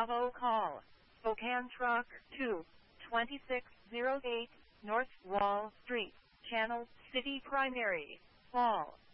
Bravo call. Spokane Truck 2, 2608 North Wall Street, Channel City Primary, Fall.